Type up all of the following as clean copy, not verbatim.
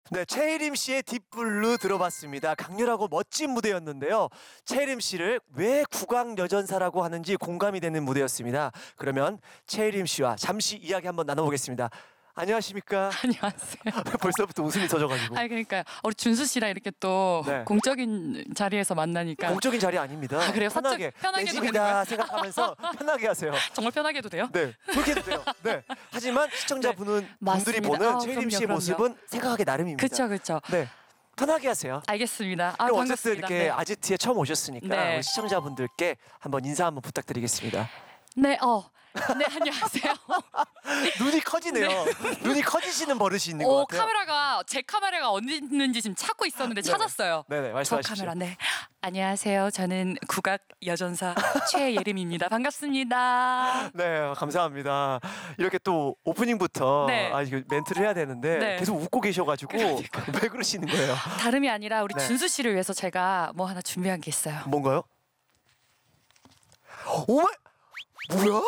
네, 최혜림 씨의 딥블루 들어봤습니다. 강렬하고 멋진 무대였는데요. 최혜림 씨를 왜 국악여전사라고 하는지 공감이 되는 무대였습니다. 그러면 최혜림 씨와 잠시 이야기 한번 나눠보겠습니다. 안녕하십니까? 안녕하세요. 벌써부터 웃음이 터져가지고. 아니 그러니까 우리 준수 씨랑 이렇게 또 네. 공적인 자리에서 만나니까 공적인 자리 아닙니다. 아, 그래요? 편하게 편하게 내 해도 집이다 되는 생각하면서 편하게 하세요. 정말 편하게 해도 돼요? 네, 그렇게 해도 돼요. 네. 하지만 시청자분은 분들이 맞습니다. 보는 최혜림 그럼요, 씨의 그럼요. 모습은 생각하기 나름입니다. 그렇죠. 네, 편하게 하세요. 알겠습니다. 아, 그럼 어쨌든 반갑습니다. 이렇게 네. 아지트에 처음 오셨으니까 네. 우리 시청자분들께 한번 인사 한번 부탁드리겠습니다. 네, 네, 안녕하세요. 눈이 커지네요. 눈이 커지시는 버릇이 있는 것 같아요. 카메라가 제 카메라가 어디 있는지 지금 찾고 있었는데 찾았어요. 네네, 저 말씀하십시오. 카메라, 네. 안녕하세요. 저는 국악 여전사 최예림입니다. 반갑습니다. 네, 감사합니다. 이렇게 또 오프닝부터 네. 이거 멘트를 해야 되는데 네. 계속 웃고 계셔가지고 왜 그러시는 거예요? 다름이 아니라 우리 네. 준수 씨를 위해서 제가 뭐 하나 준비한 게 있어요. 뭔가요? 오마 뭐야?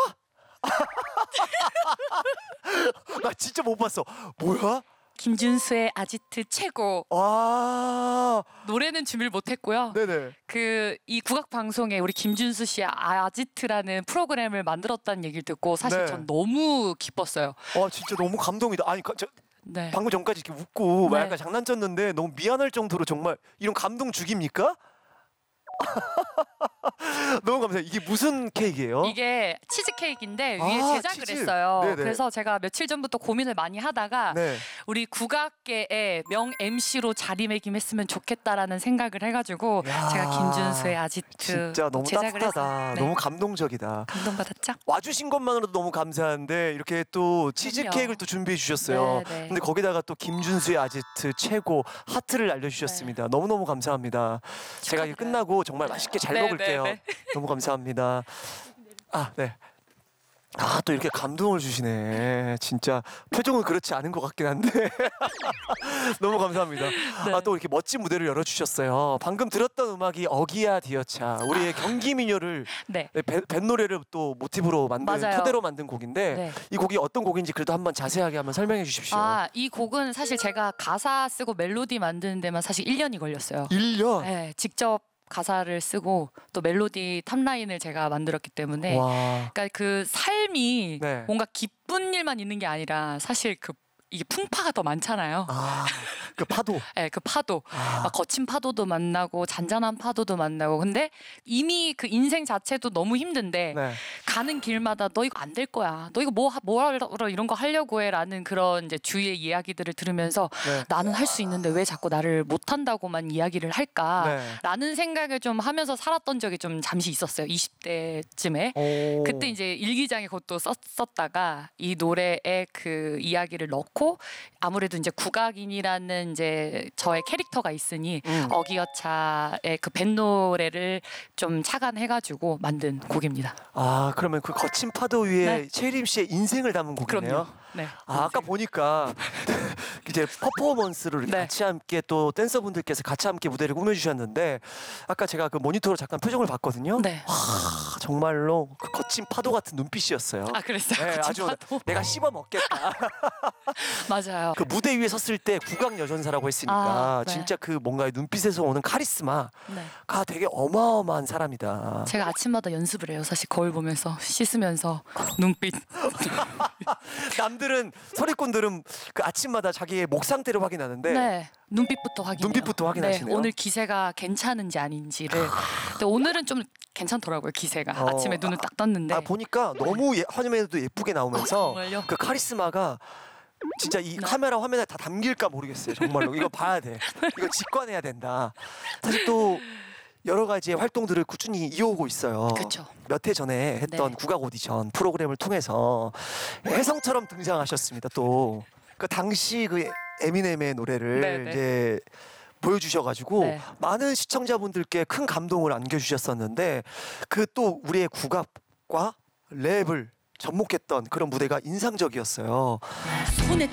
나 진짜 못 봤어. 뭐야? 김준수의 아지트 최고. 와, 노래는 준비를 못했고요. 네네. 이 국악 방송에 우리 김준수 씨의 아지트라는 프로그램을 만들었다는 얘기를 듣고 사실 네. 전 너무 기뻤어요. 와, 진짜 너무 감동이다. 아니, 네. 방금 전까지 이렇게 웃고 막 네. 약간 장난쳤는데 너무 미안할 정도로 정말 이런 감동 죽입니까? 너무 감사해요. 이게 무슨 케이크예요? 이게 치즈 케이크인데 아, 위에 제작을 치즈. 했어요. 네네. 그래서 제가 며칠 전부터 고민을 많이 하다가 네. 우리 국악계의 명 MC로 자리매김했으면 좋겠다라는 생각을 해가지고 야, 제가 김준수의 아지트 진짜 너무 제작을 따뜻하다. 했어요. 네. 너무 감동적이다. 감동받았죠? 와주신 것만으로도 너무 감사한데 이렇게 또 치즈 그럼요. 케이크를 또 준비해 주셨어요. 네, 네. 근데 거기다가 또 김준수의 아지트 최고 하트를 알려주셨습니다. 너무너무 감사합니다. 제가 이게 축하드려요. 끝나고 정말 맛있게 잘 네, 먹을게요. 네, 너무 감사합니다. 아, 네. 아, 또 이렇게 감동을 주시네. 진짜 표정은 그렇지 않은 것 같긴 한데 너무 감사합니다. 네. 아, 또 이렇게 멋진 무대를 열어주셨어요. 방금 들었던 음악이 어기야 디어차, 우리의 경기 미녀를 네. 밴 노래를 또 모티브로 만든, 맞아요. 토대로 만든 곡인데 네. 이 곡이 어떤 곡인지 그래도 한번 자세하게 한번 설명해 주십시오. 이 곡은 사실 제가 가사 쓰고 멜로디 만드는 데만 사실 1년이 걸렸어요. 1년? 네, 직접 가사를 쓰고 또 멜로디 탑라인을 제가 만들었기 때문에 와. 그러니까 그 삶이 네. 뭔가 기쁜 일만 있는 게 아니라 사실 이게 풍파가 더 많잖아요. 아, 그 파도. 네, 그 파도. 막 거친 파도도 만나고 잔잔한 파도도 만나고 근데 이미 그 인생 자체도 너무 힘든데 네. 가는 길마다 너 이거 안 될 거야. 너 이거 뭐하러 이런 거 하려고 해라는 그런 이제 주위의 이야기들을 들으면서 네. 나는 할 수 있는데 왜 자꾸 나를 못한다고만 이야기를 할까라는 생각을 좀 하면서 살았던 적이 좀 잠시 있었어요. 20대쯤에. 오. 그때 이제 일기장에 그것도 썼다가 이 노래에 그 이야기를 넣고 아무래도 이제 국악인이라는 이제 저의 캐릭터가 있으니 어기여차의 그 밴 노래를 좀 착안해가지고 만든 곡입니다. 아, 그러면 그 거친 파도 위에 네. 최혜림 씨의 인생을 담은 곡이네요. 그럼요. 네. 아, 아까 보니까 이제 퍼포먼스를 이렇게 네. 같이 함께 또 댄서분들께서 같이 함께 무대를 꾸며주셨는데 아까 제가 그 모니터로 잠깐 표정을 봤거든요. 네. 와, 정말로 그 거친 파도 같은 눈빛이었어요. 아, 그랬어요? 네, 거친 아주 파도? 내가 씹어 먹겠다. 맞아요. 그 무대 위에 섰을 때 국악 여전사라고 했으니까 네. 진짜 그 뭔가 눈빛에서 오는 카리스마가 네. 되게 어마어마한 사람이다. 제가 아침마다 연습을 해요. 사실 거울 보면서 씻으면서 눈빛. 남들은 소리꾼들은 그 아침마다 자기의 목 상태를 확인하는데 네. 눈빛부터 확인. 눈빛부터 확인하시네요. 오늘 기세가 괜찮은지 아닌지를. 근데 오늘은 좀 괜찮더라고요. 기세가. 아침에 눈을 딱 떴는데. 아, 보니까 너무 화면에도 예쁘게 나오면서 정말요? 그 카리스마가 진짜 이 카메라 화면에 다 담길까 모르겠어요. 정말로 이거 봐야 돼. 이거 직관해야 된다. 사실 또 여러 가지의 활동들을 꾸준히 이어오고 있어요. 그쵸. 몇 해 전에 했던 네. 국악 오디션 프로그램을 통해서 혜성처럼 등장하셨습니다. 또 그 당시 그 에미넴의 노래를 네, 네. 이제 보여주셔가지고 네. 많은 시청자분들께 큰 감동을 안겨주셨었는데 그 또 우리의 국악과 랩을 접목했던 그런 무대가 인상적이었어요. 손에